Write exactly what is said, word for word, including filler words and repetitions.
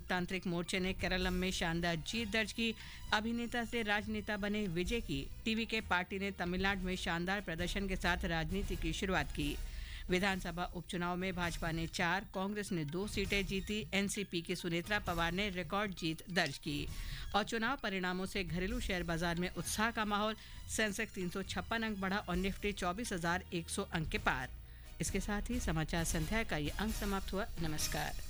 लोकतांत्रिक मोर्चे ने केरलम में शानदार जीत दर्ज की। अभिनेता से राजनेता बने विजय की टीवी के पार्टी ने तमिलनाडु में शानदार प्रदर्शन के साथ राजनीति की शुरुआत की। विधानसभा उपचुनाव में भाजपा ने चार, कांग्रेस ने दो सीटें जीती। एनसीपी की सुनेत्रा पवार ने रिकॉर्ड जीत दर्ज की। और चुनाव परिणामों से घरेलू शेयर बाजार में उत्साह का माहौल। सेंसेक्स तीन सौ छप्पन अंक बढ़ा और निफ्टी चौबीस हजार एक सौ अंक के पार। इसके साथ ही समाचार संध्या का ये अंक समाप्त हुआ। नमस्कार।